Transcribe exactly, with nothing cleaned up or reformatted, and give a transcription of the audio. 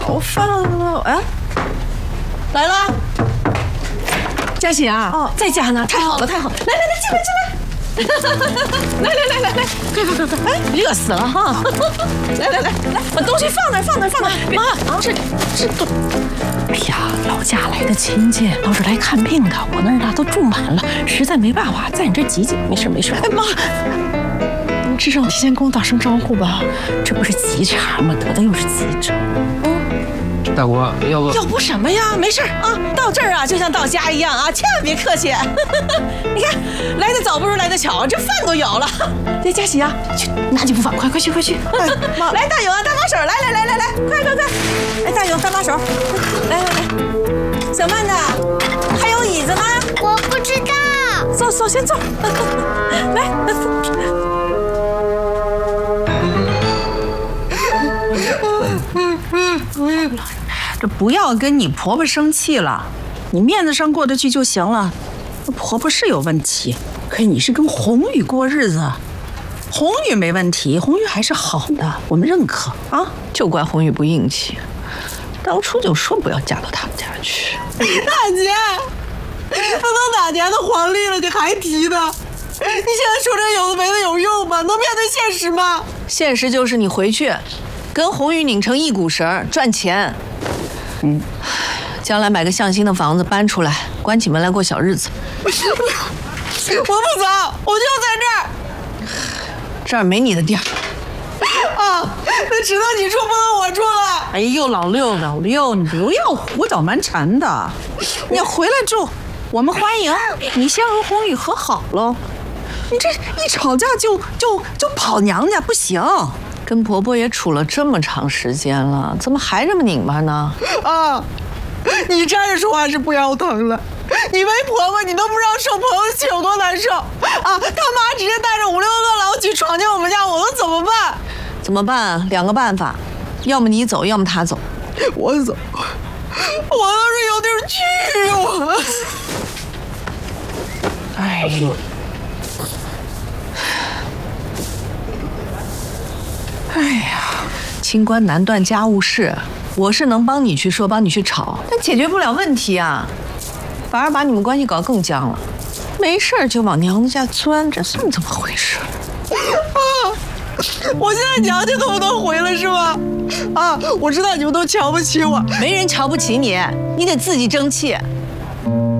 我放了，哎，来了，佳琪啊，哦，在家呢，太好了，太好了，来来来，进来进来。来来来来来，快快快快！哎，热死了哈！来来来来，把东西放那儿放那儿放那儿。妈，这这都……哎呀，老家来的亲戚都是来看病的，我那儿呢都住满了，实在没办法，在你这挤挤。没事没事。哎妈，你至少提前跟我打声招呼吧。这不是急茬吗？得的又是急症。嗯。 大国，要不要不什么呀？没事啊，到这儿啊，就像到家一样啊，千万别客气。你看，来的早不如来的巧，这饭都有了。这佳琪啊，去拿几副饭，快快去快去。来，大勇啊，搭把手，来来来来来，快快快！来，大勇搭把手，来来来。小曼呢？还有椅子吗？ 我不知道。 坐坐，先坐。来。 这不要跟你婆婆生气了，你面子上过得去就行了。婆婆是有问题，可是你是跟红宇过日子，红宇没问题，红宇还是好的，我们认可啊。 就怪红宇不硬气，当初就说不要嫁到他们家去。 大姐，都能哪年的黄历了，你还提呢？你现在说这有的没的有用吗？能面对现实吗？ 现实就是你回去，跟红宇拧成一股绳，赚钱。 嗯，将来买个向心的房子搬出来，关起门来过小日子。 我不走，我就在这儿。 这儿没你的地儿。 啊，那只能你出，不能我出了。 哎呦，老六，老六，你不要胡搅蛮缠的。你要回来住，我们欢迎你。先和红宇和好喽。你这一吵架就就就跑娘家，不行。 跟婆婆也处了这么长时间了，怎么还这么拧巴呢？ 啊，你站着说话是不腰疼了，你为婆婆，你都不知道受婆婆气有多难受啊！他妈直接带着五六个老几闯进我们家，我能怎么办？ 怎么办？两个办法，要么你走，要么他走。 我走，我倒是有点去我。 哎呀。 哎呀，清官难断家务事，我是能帮你去说，帮你去吵，但解决不了问题啊，反而把你们关系搞更僵了。没事就往娘家钻，这算怎么回事？ 啊！我现在娘家都不能回了是吗？啊！我知道你们都瞧不起我， 没人瞧不起你，你得自己争气。